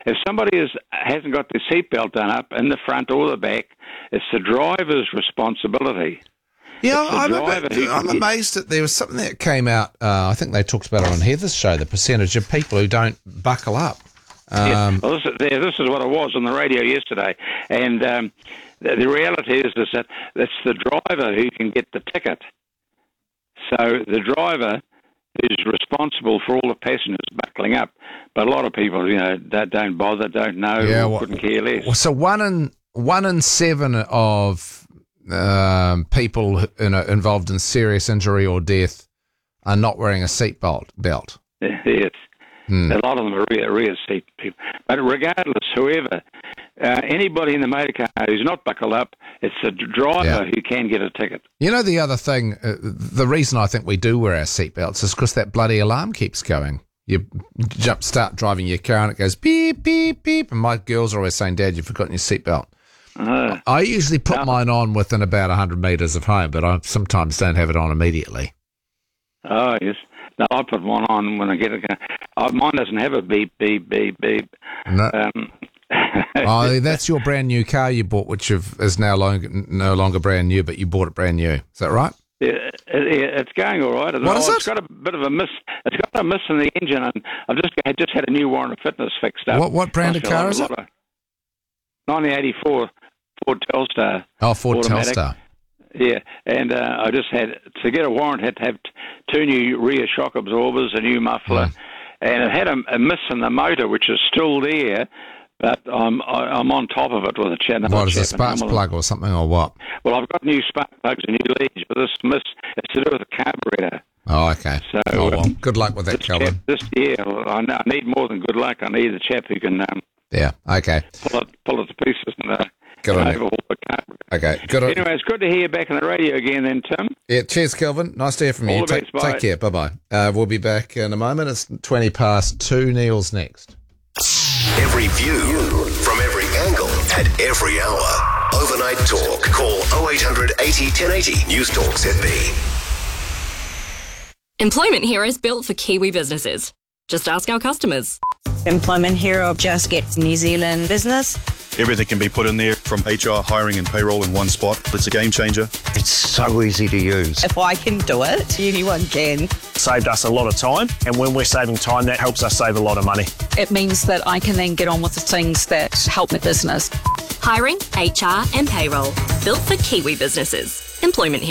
if somebody hasn't got their seatbelt done up in the front or the back, it's the driver's responsibility. Yeah, I'm amazed that there was something that came out, I think they talked about it on Heather's show, the percentage of people who don't buckle up. Well, this is what it was on the radio yesterday. And the reality is that it's the driver who can get the ticket. So the driver is responsible for all the passengers buckling up. But a lot of people, don't bother, don't know, couldn't care less. So one in seven of people involved in serious injury or death are not wearing a seatbelt. Yes. A lot of them are rear seat people. But regardless, whoever, anybody in the motor car who's not buckled up, it's the driver who can get a ticket. You know, the other thing, the reason I think we do wear our seatbelts is because that bloody alarm keeps going. You start driving your car and it goes beep, beep, beep. And my girls are always saying, Dad, you've forgotten your seatbelt. I usually put mine on within about 100 metres of home, but I sometimes don't have it on immediately. Oh, yes. No, I put one on when I get a car. Mine doesn't have a beep, beep, beep, beep. No. That's your brand new car you bought, which is no longer brand new, but you bought it brand new. Is that right? Yeah, it's going all right. What is it? It's got a bit of a miss. It's got a miss in the engine, and I've just had a new warrant of fitness fixed up. What brand of car is it? 1984 Ford Telstar. Oh, Ford automatic. Telstar. Yeah, and I just had to get a warrant. Had to have two new rear shock absorbers, a new muffler, and it had a miss in the motor, which is still there. But I'm on top of it with a channel. What is a spark plug or something, or what? Well, I've got new spark plugs and new leads, but this miss is to do with the carburetor. Oh, okay. So, good luck with that, Kelvin. I need more than good luck. I need a chap who can okay. pull it to pieces and overhaul the carburetor. Okay, good. Anyway, it's good to hear you back on the radio again then, Tim. Yeah, cheers, Kelvin. Nice to hear from you. Take care. Bye-bye. We'll be back in a moment. It's 2:20. Neil's next. Every view from every angle at every hour. Overnight Talk. Call 0800 80 1080. News Talk ZB. Employment Hero is built for Kiwi businesses. Just ask our customers. Employment Hero just gets New Zealand business. Everything can be put in there from HR, hiring and payroll in one spot. It's a game changer. It's so easy to use. If I can do it, anyone can. Saved us a lot of time, and when we're saving time, that helps us save a lot of money. It means that I can then get on with the things that help my business. Hiring, HR and payroll. Built for Kiwi businesses. Employment Hero.